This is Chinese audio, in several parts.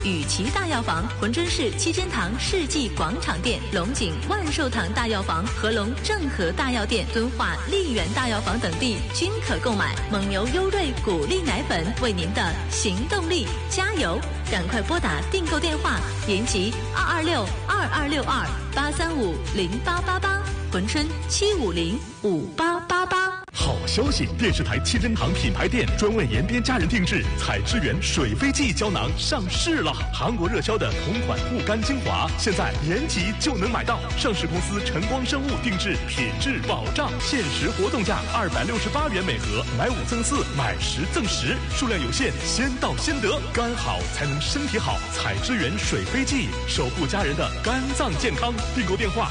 雨琦大药房，珲春市七间堂世纪广场店、龙井万寿堂大药房、合隆正和大药店、敦化丽园大药房等地均可购买。蒙牛优瑞谷粒奶粉，为您的行动力加油！赶快拨打订购电话，延吉226-2262-835-0888，珲春750-5888。 好消息！电视台七珍堂品牌店专为延边家人定制采之源水飞记胶囊上市了。韩国热销的同款护肝精华，现在延吉就能买到。上市公司晨光生物定制，品质保障，限时活动价268元每盒，买5赠4，买10赠10，数量有限，先到先得。肝好才能身体好，采之源水飞记，守护家人的肝脏健康。订购电话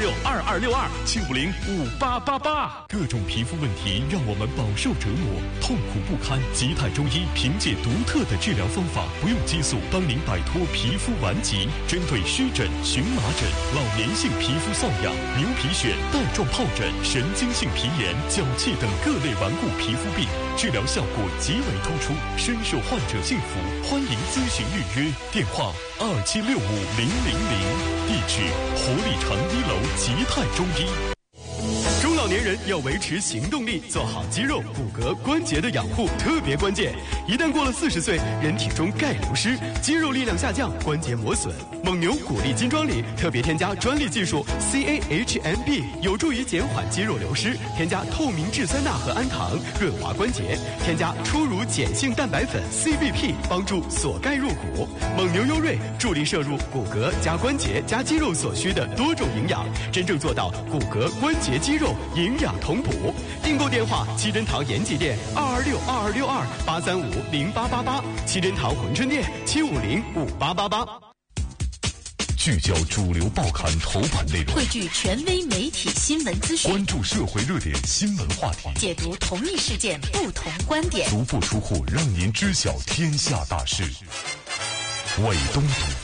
226-2262-750-5888。各种皮肤问题让我们饱受折磨，痛苦不堪。吉泰中医凭借独特的治疗方法，不用激素，帮您摆脱皮肤顽疾。针对湿疹、荨麻疹、老年性皮肤瘙痒、牛皮癣、带状疱疹、神经性皮炎、脚气等各类顽固皮肤病，治疗效果极为突出，深受患者信服。欢迎咨询预约，电话2765-000，地址活力城1楼吉泰中医。中老年人要维持行动力，做好肌肉、骨骼、关节的养护特别关键。一旦过了40岁，人体中钙流失，肌肉力量下降，关节磨损。蒙牛谷粒金装里特别添加专利技术 CAHMB， 有助于减缓肌肉流失。添加透明质酸钠和氨糖，润滑关节。添加初乳碱性蛋白粉 CBP， 帮助锁钙入骨。蒙牛优瑞助力摄入骨骼加关节加肌肉所需的多种营养，真正做到骨骼、关节、肌肉营养同补。订购电话：七珍堂延吉店226-2262-835-0888，七珍堂珲春店750-5888。聚焦主流报刊头版内容， 汇聚权威媒体新闻资讯， 关注社会热点新闻话题， 解读同一事件不同观点， 足不出户让您知晓天下大事。伟东读报。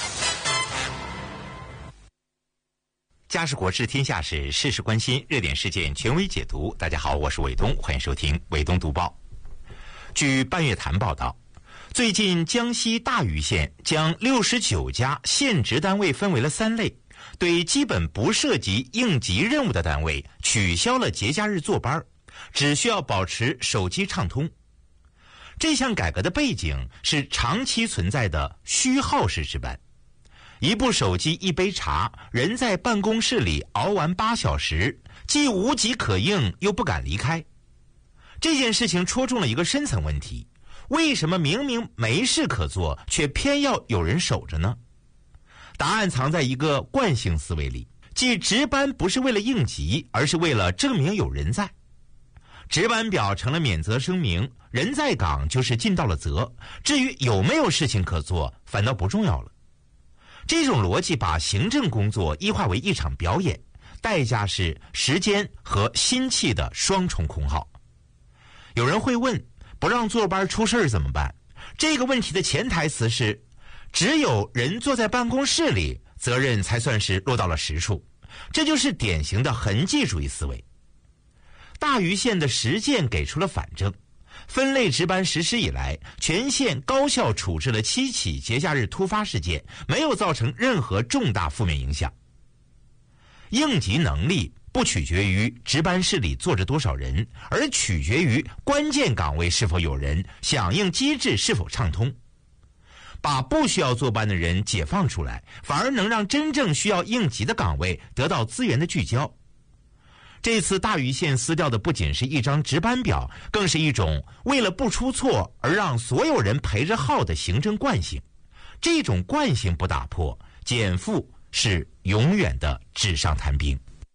家事国事天下事，事事关心，热点事件权威解读。大家好，我是伟东，欢迎收听伟东读报。据半月谈报道，最近江西大余县将69家县直单位分为了3类，对基本不涉及应急任务的单位取消了节假日坐班，只需要保持手机畅通。这项改革的背景是长期存在的虚耗式值班。一部手机一杯茶，人在办公室里熬完8小时，既无疾可应又不敢离开。这件事情戳中了一个深层问题，为什么明明没事可做，却偏要有人守着呢？答案藏在一个惯性思维里，即值班不是为了应急，而是为了证明有人在。值班表成了免责声明，人在岗就是尽到了责，至于有没有事情可做，反倒不重要了。这种逻辑把行政工作异化为一场表演，代价是时间和心气的双重空耗。有人会问，不让坐班出事怎么办？这个问题的潜台词是，只有人坐在办公室里，责任才算是落到了实处。这就是典型的痕迹主义思维。大余县的实践给出了反证。分类值班实施以来，全县高效处置了7起节假日突发事件，没有造成任何重大负面影响。应急能力不取决于值班室里坐着多少人，而取决于关键岗位是否有人，响应机制是否畅通。把不需要坐班的人解放出来，反而能让真正需要应急的岗位得到资源的聚焦。这次大余县撕掉的不仅是一张值班表，更是一种为了不出错而让所有人陪着耗的行政惯性。这种惯性不打破，减负是永远的纸上谈兵。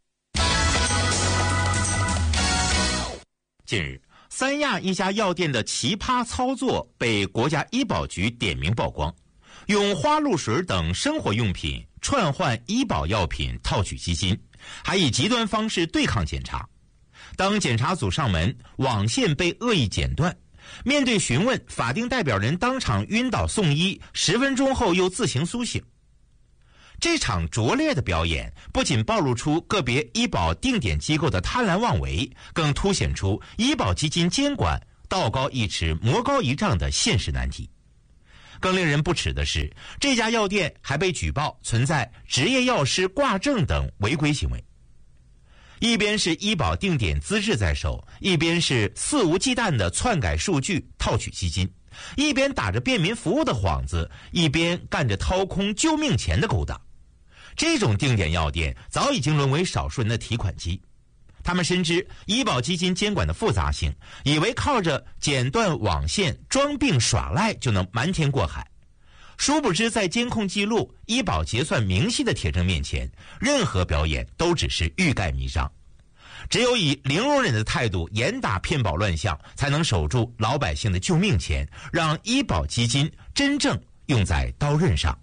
近日，三亚一家药店的奇葩操作被国家医保局点名曝光，用花露水等生活用品串换医保药品套取基金，还以极端方式对抗检查。当检查组上门，网线被恶意剪断，面对询问，法定代表人当场晕倒送医，10分钟后又自行苏醒。这场拙劣的表演不仅暴露出个别医保定点机构的贪婪妄为，更凸显出医保基金监管道高一尺魔高一丈的现实难题。 更令人不齿的是，这家药店还被举报存在执业药师挂证等违规行为。一边是医保定点资质在手，一边是肆无忌惮的篡改数据套取基金，一边打着便民服务的幌子，一边干着掏空救命钱的勾当。这种定点药店早已经沦为少数人的提款机。他们深知医保基金监管的复杂性，以为靠着剪断网线、装病耍赖就能瞒天过海。殊不知，在监控记录、医保结算明细的铁证面前，任何表演都只是欲盖弥彰。只有以零容忍的态度严打骗保乱象，才能守住老百姓的救命钱，让医保基金真正用在刀刃上。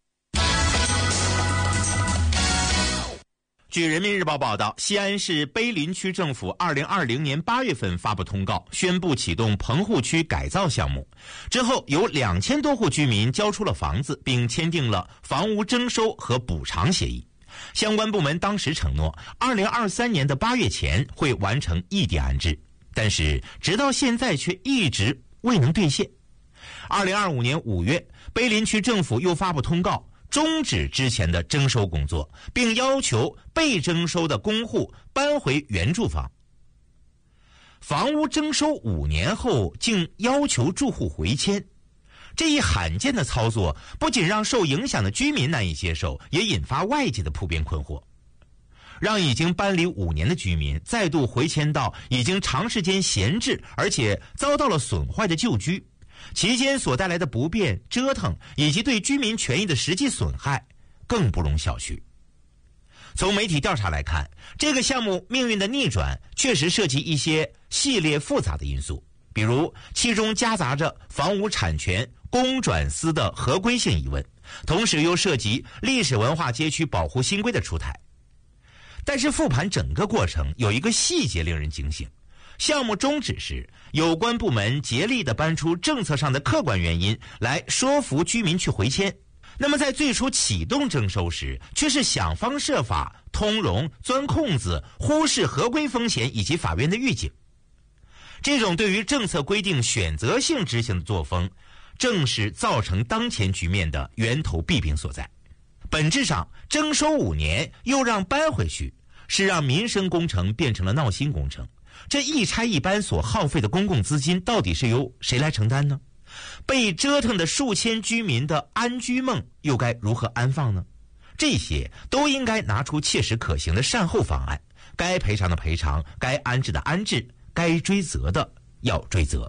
据人民日报报道，西安市碑林区政府2020年8月份发布通告，宣布启动棚户区改造项目。之后有2000多户居民交出了房子，并签订了房屋征收和补偿协议。相关部门当时承诺2023年的8月前会完成异地安置，但是直到现在却一直未能兑现。2025年5月，碑林区政府又发布通告，终止之前的征收工作，并要求被征收的公户搬回原住房。房屋征收5年后竟要求住户回迁，这一罕见的操作不仅让受影响的居民难以接受，也引发外界的普遍困惑。让已经搬离5年的居民再度回迁到已经长时间闲置而且遭到了损坏的旧居，期间所带来的不便、折腾以及对居民权益的实际损害，更不容小觑。从媒体调查来看，这个项目命运的逆转确实涉及一些系列复杂的因素，比如其中夹杂着房屋产权公转私的合规性疑问，同时又涉及历史文化街区保护新规的出台。但是复盘整个过程，有一个细节令人警醒。项目终止时，有关部门竭力地搬出政策上的客观原因来说服居民去回迁，那么在最初启动征收时，却是想方设法通融、钻空子，忽视合规风险以及法院的预警。这种对于政策规定选择性执行的作风，正是造成当前局面的源头弊病所在。本质上，征收5年又让搬回去，是让民生工程变成了闹心工程。这一拆一搬所耗费的公共资金，到底是由谁来承担呢？被折腾的数千居民的安居梦又该如何安放呢？这些都应该拿出切实可行的善后方案，该赔偿的赔偿，该安置的安置，该追责的要追责。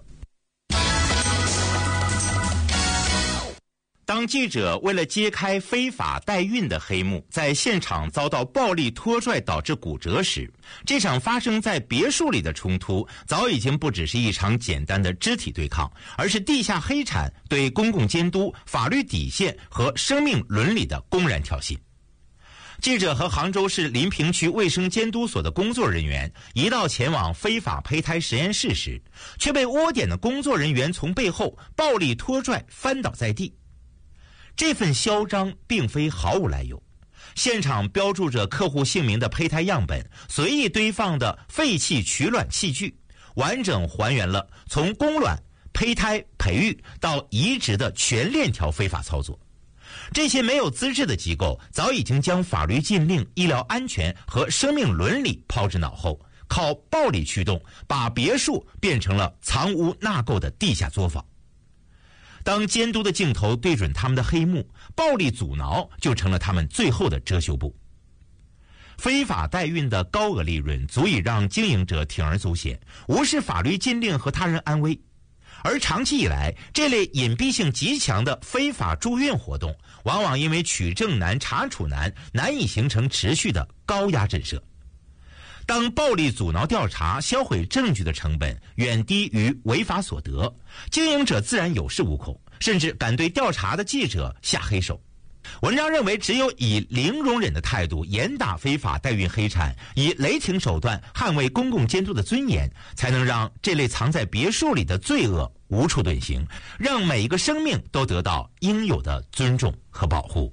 当记者为了揭开非法代孕的黑幕，在现场遭到暴力拖拽导致骨折时，这场发生在别墅里的冲突早已经不只是一场简单的肢体对抗，而是地下黑产对公共监督、法律底线和生命伦理的公然挑衅。记者和杭州市临平区卫生监督所的工作人员一道前往非法胚胎实验室时，却被窝点的工作人员从背后暴力拖拽翻倒在地。这份嚣张并非毫无来由，现场标注着客户姓名的胚胎样本，随意堆放的废弃取卵器具，完整还原了从供卵、胚胎培育到移植的全链条非法操作。这些没有资质的机构早已经将法律禁令、医疗安全和生命伦理抛之脑后，靠暴力驱动，把别墅变成了藏污纳垢的地下作坊。当监督的镜头对准他们的黑幕，暴力阻挠就成了他们最后的遮羞布。非法代孕的高额利润足以让经营者铤而走险，无视法律禁令和他人安危。而长期以来，这类隐蔽性极强的非法助孕活动，往往因为取证难、查处难，难以形成持续的高压震慑。当暴力阻挠调查、销毁证据的成本远低于违法所得，经营者自然有恃无恐，甚至敢对调查的记者下黑手。文章认为，只有以零容忍的态度严打非法代孕黑产，以雷霆手段捍卫公共监督的尊严，才能让这类藏在别墅里的罪恶无处遁形，让每一个生命都得到应有的尊重和保护。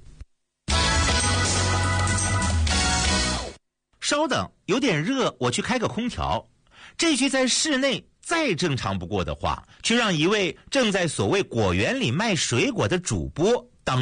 稍等，有点热，我去开个空调。这句在室内再正常不过的话，去让一位正在所谓果园里卖水果的主播